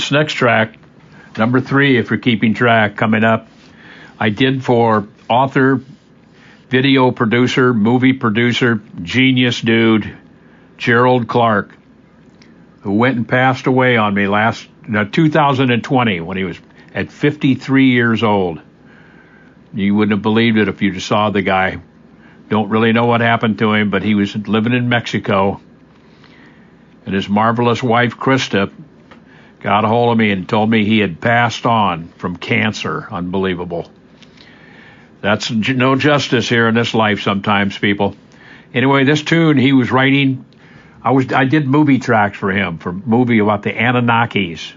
This next track, number 3, if you're keeping track, coming up, I did for author, video producer, movie producer, genius dude, Gerald Clark, who went and passed away on me 2020 when he was at 53 years old. You wouldn't have believed it if you just saw the guy. Don't really know what happened to him, but he was living in Mexico. And his marvelous wife, Krista, got a hold of me and told me he had passed on from cancer. Unbelievable. That's no justice here in this life sometimes, people. Anyway, this tune he was writing, I did movie tracks for him, for a movie about the Anunnakis,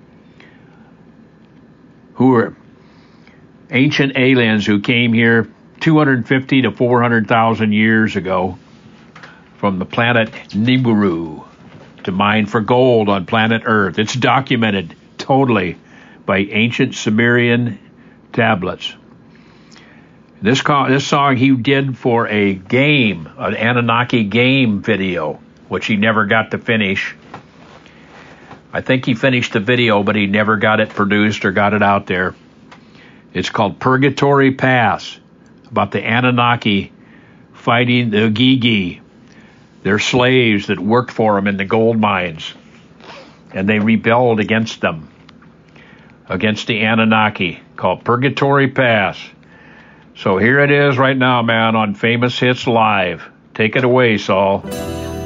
who were ancient aliens who came here 250 to 400,000 years ago from the planet Nibiru to mine for gold on planet Earth. It's documented totally by ancient Sumerian tablets. This song he did for a game, an Anunnaki game video, which he never got to finish. I think he finished the video, but he never got it produced or got it out there. It's called Purgatory Pass, about the Anunnaki fighting the Gigi. They're slaves that worked for them in the gold mines, and they rebelled against them, against the Anunnaki, called Purgatory Pass. So here it is right now, man, on Famous Hits Live. Take it away, Saul.